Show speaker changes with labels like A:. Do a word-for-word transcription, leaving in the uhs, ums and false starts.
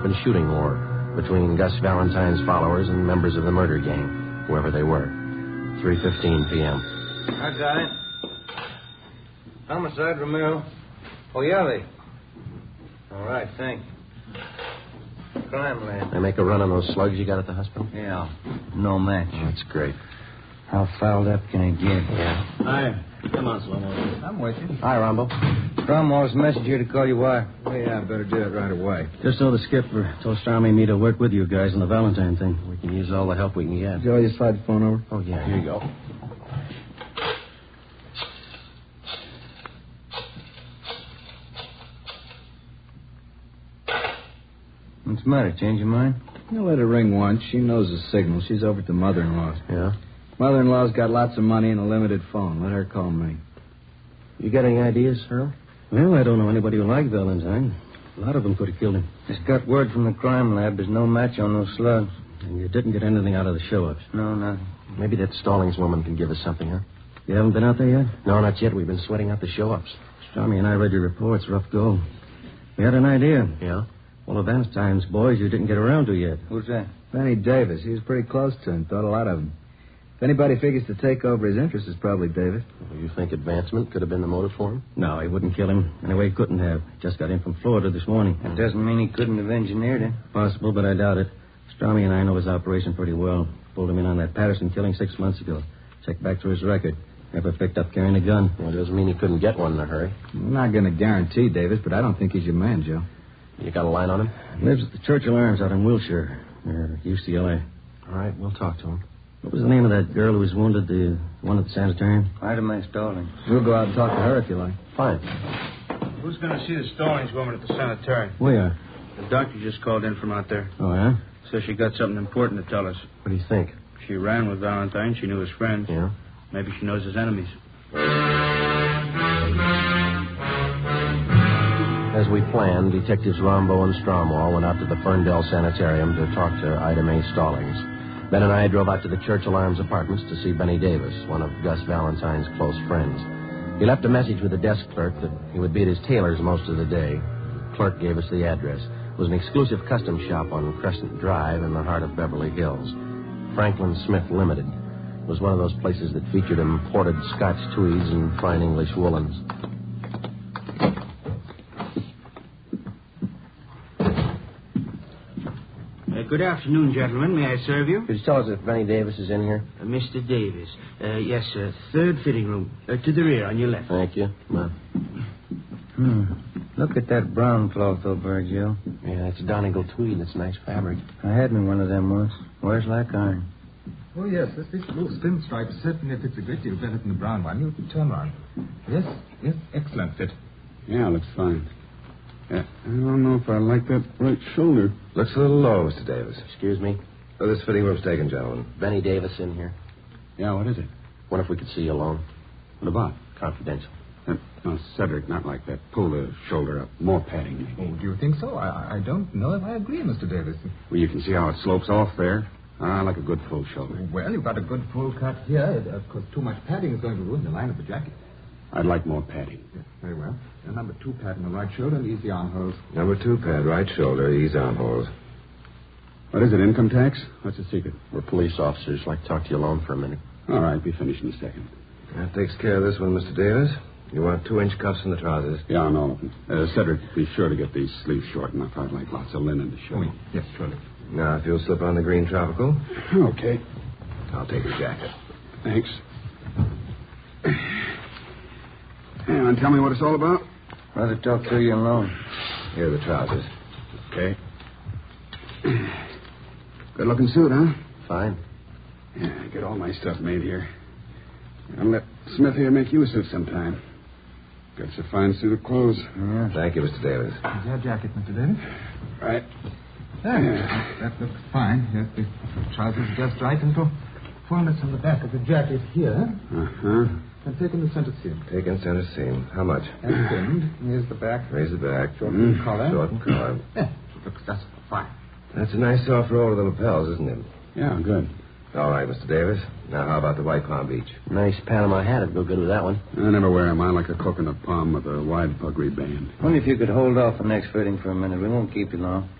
A: open shooting war between Gus Valentine's followers and members of the murder gang, whoever they were. three fifteen p.m.
B: I got it. Homicide, Romero. Oh, yeah, they... All right, thanks. Crime lab.
A: They make a run on those slugs you got at the hospital?
B: Yeah, no match.
A: Oh, that's great.
B: How fouled up can it get?
A: Yeah.
C: Hi. Come on, Slomo.
B: I'm with you.
A: Hi, Rombo.
B: Cromwell's message here to call you why.
D: Oh, yeah, I better do it right away.
C: Just so the skipper told Starmy and me to work with you guys on the Valentine thing.
A: We can use all the help we can get.
D: Joe, you slide the phone over?
A: Oh, yeah, here you go.
B: What's the matter? Change your mind?
D: You let her ring once. She knows the signal. She's over at the mother-in-law's.
A: Yeah?
D: Mother-in-law's got lots of money and a limited phone. Let her call me.
A: You got any ideas, Earl?
C: Well, I don't know anybody who liked Valentine. A lot of them could have killed him.
B: Just got word from the crime lab. There's no match on those slugs.
C: And you didn't get anything out of the show-ups.
B: No, nothing.
A: Maybe that Stallings woman can give us something, huh?
C: You haven't been out there yet?
A: No, not yet. We've been sweating out the show-ups.
C: Starmy and I read your reports. Rough go. We had an idea.
A: Yeah?
C: One of Valentine's boys you didn't get around to yet.
B: Who's that?
D: Benny Davis. He was pretty close to him. Thought a lot of him. If anybody figures to take over his interest, it's probably Davis.
A: Well, you think advancement could have been the motive for him?
C: No, he wouldn't kill him. Anyway, he couldn't have. Just got in from Florida this morning.
B: That doesn't mean he couldn't have engineered it.
C: Possible, but I doubt it. Starmy and I know his operation pretty well. Pulled him in on that Patterson killing six months ago. Checked back through his record. Never picked up carrying a gun.
A: Well, it doesn't mean he couldn't get one in a hurry.
D: I'm not going to guarantee Davis, but I don't think he's your man, Joe.
A: You got a line on him?
C: Lives at the Churchill Arms out in Wilshire, near U C L A.
A: All right, we'll talk to him.
C: What was the name of that girl who was wounded, the one at the sanitarium?
B: Ida Mae Stallings.
D: We'll go out and talk to her if you like.
A: Fine.
E: Who's going to see the Stallings woman at the sanitarium?
C: We are.
E: The doctor just called in from out there.
C: Oh, yeah?
E: Says she got something important to tell us.
A: What do you think?
E: She ran with Valentine. She knew his friends.
A: Yeah?
E: Maybe she knows his enemies.
A: As we planned, Detectives Rombo and Stromwall went out to the Ferndale Sanitarium to talk to Ida Mae Stallings. Ben and I drove out to the Churchill Arms apartments to see Benny Davis, one of Gus Valentine's close friends. He left a message with the desk clerk that he would be at his tailor's most of the day. The clerk gave us the address. It was an exclusive custom shop on Crescent Drive in the heart of Beverly Hills. Franklin Smith Limited. It was one of those places that featured imported Scotch tweeds and fine English woolens.
F: Uh, good afternoon, gentlemen. May I serve you?
A: Could you tell us if Benny Davis is in here?
F: Uh, Mister Davis. Uh, yes, sir. Third fitting room. Uh, to the rear, on your left.
A: Thank you. Come on.
B: Hmm. Look at that brown cloth over there, Joe.
A: Yeah, that's Donegal tweed. That's nice fabric.
B: I had me one of them once. Wears like iron.
G: Oh, yes, this, this blue spin stripe certainly fits a great deal better than the brown one. You turn around. Yes, yes, excellent fit.
H: Yeah, looks fine. Yeah, I don't know if I like that right shoulder.
I: Looks a little low, Mister Davis.
A: Excuse me?
I: Oh, this fitting room's taken, gentlemen.
A: Benny Davis in here.
H: Yeah, what is it?
A: Wonder if we could see you alone.
H: What about?
A: Confidential.
H: Uh, no, Cedric, not like that. Pull the shoulder up. More padding, maybe.
G: Oh, do you think so? I, I don't know if I agree, Mister Davis.
H: Well, you can see how it slopes off there. I like a good full shoulder.
G: Well, you've got a good full cut here. Of course, too much padding is going to ruin the line of the jacket.
H: I'd like more padding.
G: Yes, very well. A number two pad on the right shoulder and easy armholes.
I: Number two pad, right shoulder, ease armholes.
H: What is it, income tax? What's the secret?
A: We're police officers. Like to talk to you alone for a minute.
H: All right, be finished in a second.
I: That takes care of this one, Mister Davis. You want two-inch cuffs in the trousers?
H: Yeah, on all of them. Uh, Cedric, be sure to get these sleeves short enough. I'd like lots of linen to show.
G: Oh, yes, surely.
I: Now, if you'll slip on the green tropical.
H: Okay.
I: I'll take your jacket.
H: Thanks. And tell me what it's all about.
B: Rather talk to you alone.
I: Here are the trousers.
H: Okay. Good-looking suit, huh?
A: Fine.
H: Yeah, I get all my stuff made here. I'll let Smith here make you a suit sometime. Got a fine suit of clothes.
I: Yeah. Thank you, Mister Davis.
G: Is your jacket, Mister Davis?
H: Right.
G: There. Yeah. That looks fine. Yes, the trousers just right and go fullness on the back of the jacket here.
H: Uh-huh.
G: And take in the center seam.
I: Take in center seam. How much?
G: And trimmed. Here's the back.
I: Raise the back.
G: Short
I: mm.
G: collar.
I: Short collar.
G: Yeah, looks just fine.
I: That's a nice soft roll of the lapels, isn't it?
H: Yeah, good.
I: All right, Mister Davis. Now, how about the white Palm Beach?
A: Nice Panama hat would go good with that one.
H: I never wear them. I like a coconut palm with a wide puggree band.
B: Only if you could hold off the next fitting for a minute. We won't keep you long.